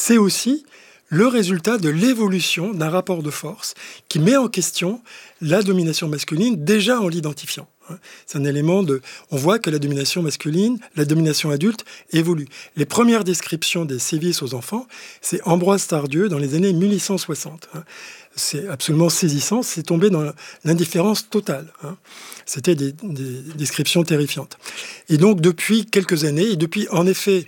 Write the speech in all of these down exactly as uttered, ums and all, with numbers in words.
c'est aussi le résultat de l'évolution d'un rapport de force qui met en question la domination masculine déjà en l'identifiant. C'est un élément de... On voit que la domination masculine, la domination adulte évolue. Les premières descriptions des sévices aux enfants, c'est Ambroise Tardieu dans les années mille huit cent soixante. C'est absolument saisissant, c'est tombé dans l'indifférence totale. C'était des, des descriptions terrifiantes. Et donc depuis quelques années, et depuis en effet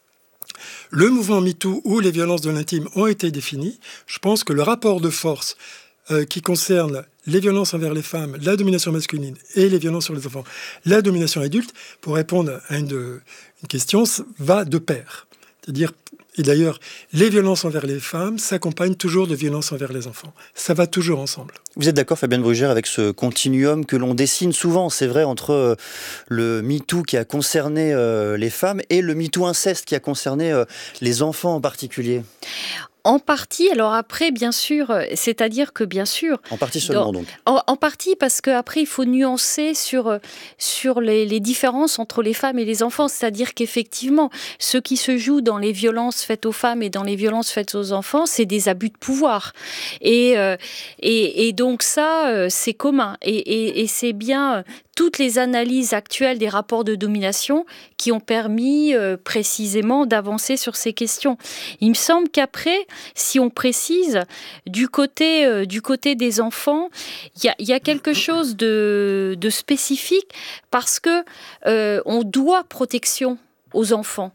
le mouvement MeToo où les violences de l'intime ont été définies, je pense que le rapport de force euh, qui concerne les violences envers les femmes, la domination masculine et les violences sur les enfants, la domination adulte, pour répondre à une, de, une question, va de pair. C'est-à-dire, et d'ailleurs, les violences envers les femmes s'accompagnent toujours de violences envers les enfants. Ça va toujours ensemble. Vous êtes d'accord, Fabienne Brugère, avec ce continuum que l'on dessine souvent, c'est vrai, entre euh, le MeToo qui a concerné euh, les femmes et le MeToo inceste qui a concerné euh, les enfants en particulier? En partie, alors après, bien sûr, c'est-à-dire que bien sûr... En partie seulement, dans, donc. En, en partie, parce qu'après, il faut nuancer sur, sur les, les différences entre les femmes et les enfants. C'est-à-dire qu'effectivement, ce qui se joue dans les violences faites aux femmes et dans les violences faites aux enfants, c'est des abus de pouvoir. Et, euh, et, et donc ça, euh, c'est commun. Et, et, et c'est bien... toutes les analyses actuelles des rapports de domination qui ont permis euh, précisément d'avancer sur ces questions. Il me semble qu'après, si on précise, du côté, euh, du côté des enfants, il y a, y a quelque chose de, de spécifique parce que euh, on doit protection aux enfants.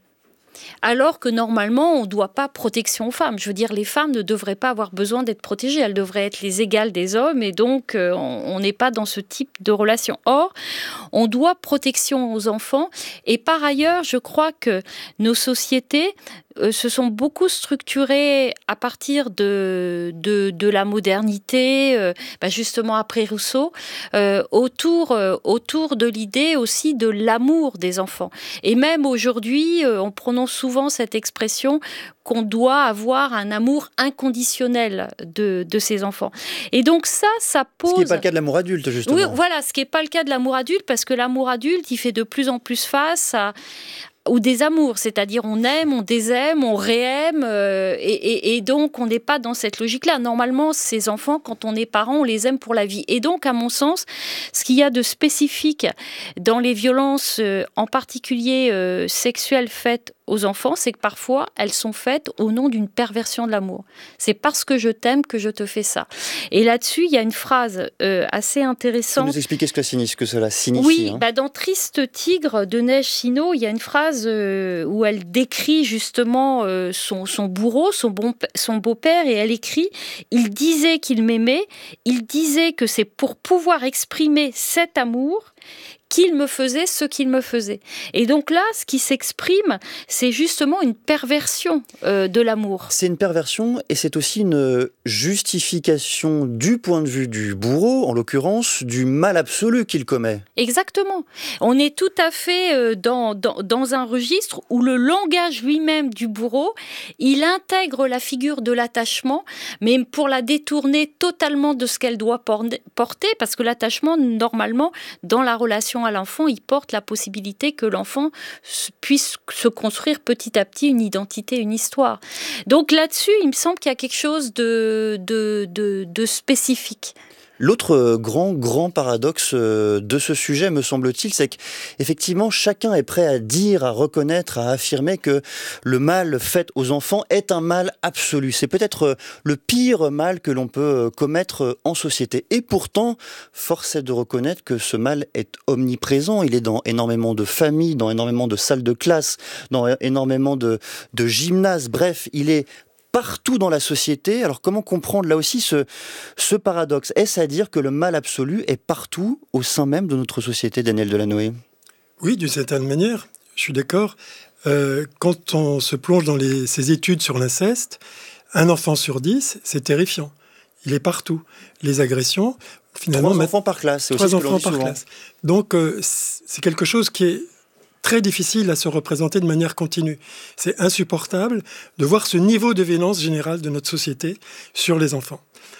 Alors que normalement, on ne doit pas protection aux femmes. Je veux dire, les femmes ne devraient pas avoir besoin d'être protégées. Elles devraient être les égales des hommes et donc euh, on n'est pas dans ce type de relation. Or, on doit protection aux enfants et par ailleurs, je crois que nos sociétés euh, se sont beaucoup structurées à partir de, de, de la modernité, euh, bah justement après Rousseau, euh, autour, euh, autour de l'idée aussi de l'amour des enfants. Et même aujourd'hui, euh, on prononce souvent cette expression qu'on doit avoir un amour inconditionnel de, de ses enfants. Et donc ça, ça pose... Ce qui n'est pas le cas de l'amour adulte, justement. Oui, voilà, ce qui n'est pas le cas de l'amour adulte, parce que l'amour adulte, il fait de plus en plus face à... ou des amours, c'est-à-dire on aime, on désaime, on réaime, euh, et, et, et donc on n'est pas dans cette logique-là. Normalement, ces enfants, quand on est parent, on les aime pour la vie. Et donc, à mon sens, ce qu'il y a de spécifique dans les violences, euh, en particulier euh, sexuelles faites aux enfants, c'est que parfois, elles sont faites au nom d'une perversion de l'amour. C'est parce que je t'aime que je te fais ça. Et là-dessus, il y a une phrase euh, assez intéressante. Vous nous expliquez ce que, ce que cela signifie. Oui, hein. bah dans Triste Tigre de Neige Chino, il y a une phrase euh, où elle décrit justement euh, son, son bourreau, son, bon, son beau-père, et elle écrit « Il disait qu'il m'aimait, il disait que c'est pour pouvoir exprimer cet amour qu'il me faisait ce qu'il me faisait. » Et donc là, ce qui s'exprime, c'est justement une perversion euh, de l'amour. C'est une perversion et c'est aussi une justification du point de vue du bourreau, en l'occurrence, du mal absolu qu'il commet. Exactement. On est tout à fait euh, dans, dans, dans un registre où le langage lui-même du bourreau, il intègre la figure de l'attachement, mais pour la détourner totalement de ce qu'elle doit porter, parce que l'attachement, normalement, dans la relation à l'enfant, il porte la possibilité que l'enfant puisse se construire petit à petit une identité, une histoire. Donc là-dessus, il me semble qu'il y a quelque chose de, de, de, de spécifique. L'autre grand, grand paradoxe de ce sujet, me semble-t-il, c'est qu'effectivement, chacun est prêt à dire, à reconnaître, à affirmer que le mal fait aux enfants est un mal absolu. C'est peut-être le pire mal que l'on peut commettre en société. Et pourtant, force est de reconnaître que ce mal est omniprésent. Il est dans énormément de familles, dans énormément de salles de classe, dans énormément de, de gymnases. Bref, il est partout dans la société. Alors comment comprendre là aussi ce, ce paradoxe? Est-ce à dire que le mal absolu est partout au sein même de notre société, Daniel Delanoë? Oui, d'une certaine manière, je suis d'accord. Euh, quand on se plonge dans les, ces études sur l'inceste, un enfant sur dix, c'est terrifiant. Il est partout. Les agressions, finalement... Trois enfants par classe, c'est aussi trois ce que l'on enfants dit par souvent. classe. Donc euh, c'est quelque chose qui est très difficile à se représenter de manière continue. C'est insupportable de voir ce niveau de violence générale de notre société sur les enfants.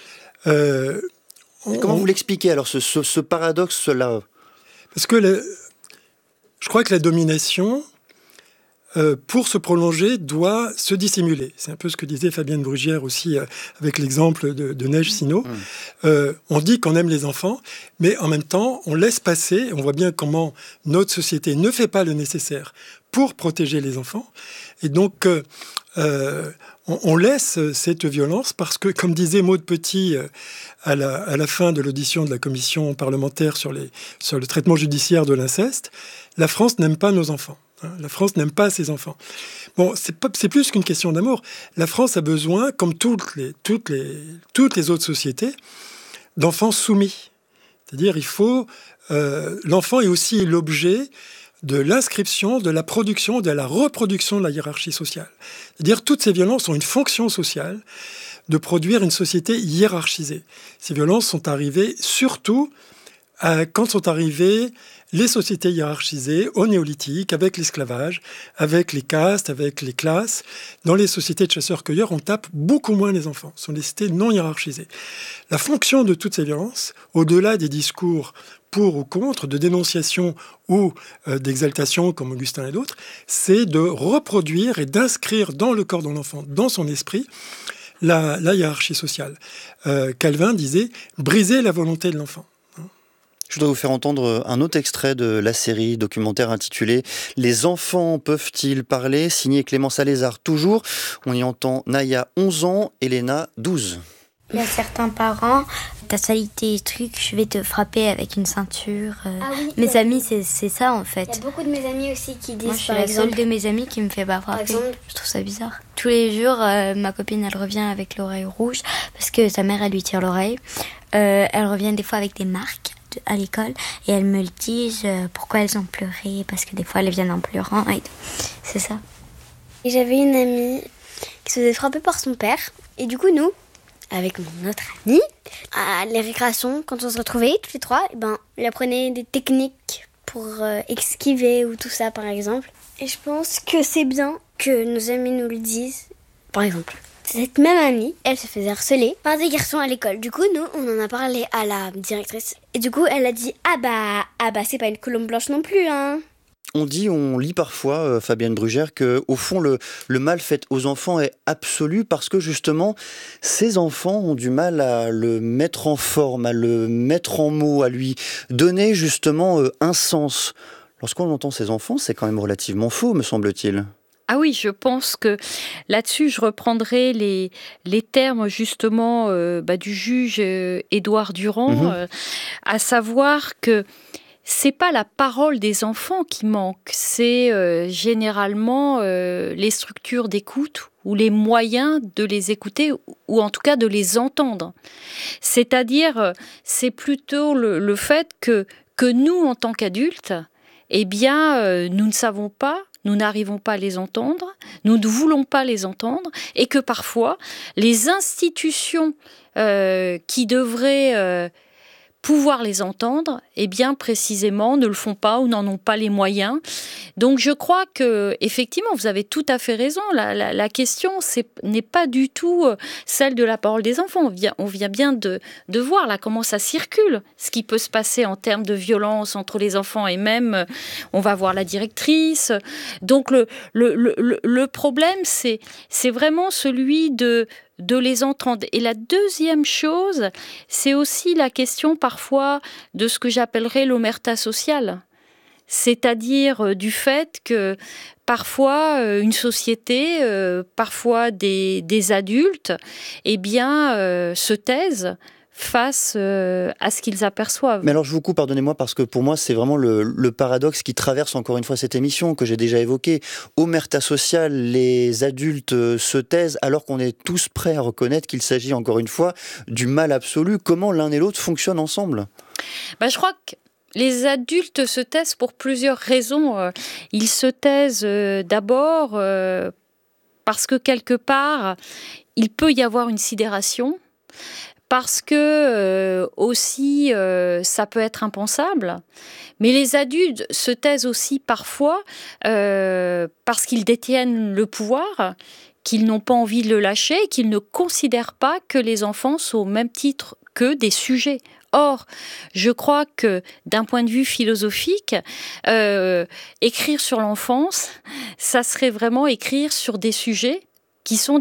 Euh, on, comment vous l'expliquez alors, ce, ce, ce paradoxe-là? Parce que le, je crois que la domination euh, pour se prolonger, doit se dissimuler. C'est un peu ce que disait Fabienne Brugière aussi euh, avec l'exemple de, de Neige Sino. Mmh. Euh, on dit qu'on aime les enfants, mais en même temps, on laisse passer, on voit bien comment notre société ne fait pas le nécessaire pour protéger les enfants. Et donc, euh, euh, on, on laisse cette violence parce que, comme disait Maud Petit euh, à, la, à la fin de l'audition de la commission parlementaire sur, les, sur le traitement judiciaire de l'inceste, la France n'aime pas nos enfants. Hein, la France n'aime pas ses enfants. Bon, c'est, pas, c'est plus qu'une question d'amour. La France a besoin, comme toutes les, toutes les, toutes les autres sociétés, d'enfants soumis. C'est-à-dire, il faut... Euh, l'enfant est aussi l'objet de l'inscription, de la production, de la reproduction de la hiérarchie sociale. C'est-à-dire toutes ces violences ont une fonction sociale de produire une société hiérarchisée. Ces violences sont arrivées surtout à, quand sont arrivées les sociétés hiérarchisées au néolithique, avec l'esclavage, avec les castes, avec les classes. Dans les sociétés de chasseurs-cueilleurs, on tape beaucoup moins les enfants. Ce sont des sociétés non hiérarchisées. La fonction de toutes ces violences, au-delà des discours pour ou contre, de dénonciation ou euh, d'exaltation, comme Augustin et d'autres, c'est de reproduire et d'inscrire dans le corps de l'enfant, dans son esprit, la, la hiérarchie sociale. Euh, Calvin disait « briser la volonté de l'enfant ». Je voudrais vous faire entendre un autre extrait de la série documentaire intitulée « Les enfants peuvent-ils parler ?» signé Clément Salézard toujours. On y entend Naya, onze ans, Elena, douze. Il y a certains parents, t'as sali tes trucs, je vais te frapper avec une ceinture. Euh, ah oui, mes amis, c'est, c'est ça en fait. Il y a beaucoup de mes amis aussi qui disent, Moi, je suis par la exemple... seule de mes amis qui me fait pas frapper. Par exemple, je trouve ça bizarre. Tous les jours, euh, ma copine, elle revient avec l'oreille rouge parce que sa mère, elle lui tire l'oreille. Euh, elle revient des fois avec des marques à l'école et elles me le disent euh, pourquoi elles ont pleuré, parce que des fois, elles viennent en pleurant et tout. C'est ça. Et j'avais une amie qui se faisait frapper par son père et du coup, nous, avec mon autre amie, à les récréations, quand on se retrouvait, tous les trois, et ben, il apprenait des techniques pour euh, esquiver ou tout ça, par exemple. Et je pense que c'est bien que nos amis nous le disent. Par exemple, cette même amie, elle se faisait harceler par des garçons à l'école. Du coup, nous, on en a parlé à la directrice. Et du coup, elle a dit « Ah bah, ah bah c'est pas une colombe blanche non plus, hein !» On dit, on lit parfois, euh, Fabienne Brugère, que au fond le, le mal fait aux enfants est absolu parce que justement ces enfants ont du mal à le mettre en forme, à le mettre en mots, à lui donner justement euh, un sens. Lorsqu'on entend ces enfants, c'est quand même relativement faux, me semble-t-il. Ah oui, je pense que là-dessus, je reprendrai les, les termes justement euh, bah, du juge euh, Édouard Durand, mmh. euh, à savoir que c'est pas la parole des enfants qui manque, c'est euh, généralement euh, les structures d'écoute ou les moyens de les écouter ou en tout cas de les entendre. C'est-à-dire, c'est plutôt le, le fait que, que nous, en tant qu'adultes, eh bien, euh, nous ne savons pas, nous n'arrivons pas à les entendre, nous ne voulons pas les entendre et que parfois, les institutions euh, qui devraient... Euh, pouvoir les entendre, eh bien précisément ne le font pas ou n'en ont pas les moyens. Donc je crois que effectivement vous avez tout à fait raison. La, la, la question c'est, n'est pas du tout celle de la parole des enfants. On vient, on vient bien de, de voir là comment ça circule, ce qui peut se passer en termes de violence entre les enfants et même on va voir la directrice. Donc le, le, le, le problème c'est, c'est vraiment celui de de les entendre. Et la deuxième chose, c'est aussi la question parfois de ce que j'appellerais l'omerta sociale. C'est-à-dire du fait que parfois une société, euh, parfois des, des adultes, eh bien, euh, se taisent face euh, à ce qu'ils aperçoivent. Mais alors je vous coupe, pardonnez-moi, parce que pour moi c'est vraiment le, le paradoxe qui traverse encore une fois cette émission que j'ai déjà évoquée. Omerta sociale, les adultes se taisent alors qu'on est tous prêts à reconnaître qu'il s'agit encore une fois du mal absolu. Comment l'un et l'autre fonctionnent ensemble ? Ben, je crois que les adultes se taisent pour plusieurs raisons. Ils se taisent d'abord parce que quelque part il peut y avoir une sidération, parce que euh, aussi euh, ça peut être impensable. Mais les adultes se taisent aussi parfois euh, parce qu'ils détiennent le pouvoir, qu'ils n'ont pas envie de le lâcher, qu'ils ne considèrent pas que les enfants sont au même titre que des sujets. Or, je crois que d'un point de vue philosophique, euh, écrire sur l'enfance, ça serait vraiment écrire sur des sujets qui sont